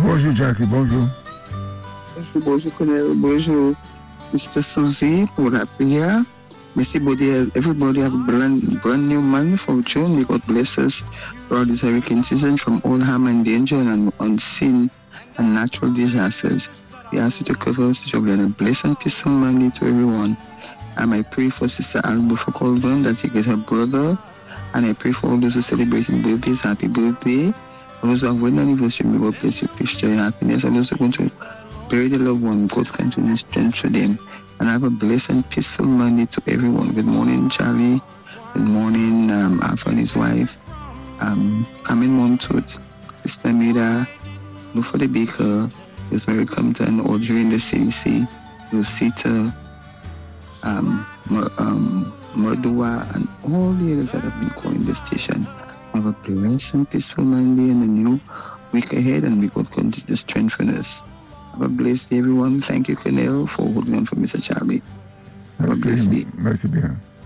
Bonjour, Jackie. Bonjour. Bonjour, Colonel. Bonjour, Mr. Susie, pour la prière. Merci, everybody have a brand new month for June. May God bless us throughout this hurricane season from all harm and danger and unseen and natural disasters. We ask you to cover us with a blessed and peaceful Monday to everyone. And I pray for Sister Alba for Colburn that she gets her brother. And I pray for all those who celebrating birthdays, happy birthday. All those who have wedding anniversary, may God bless you, peace, joy, and happiness. And those who are going to bury the loved one, God continue to strength to them. And have a blessed and peaceful Monday to everyone. Good morning, Charlie. Good morning, Alpha and his wife. Amin Mom Tooth, Sister Mida, Lufa the Baker, Rosemary Compton, Audrey in the CDC, Rosita, Mordua, and all the others that have been calling the station. Have a blessed and peaceful Monday and a new week ahead, and we God continue to strengthen us. Have a blessed day, everyone. Thank you, Colonel, for holding on for Mr. Charlie. Have a blessed day. Merci bien.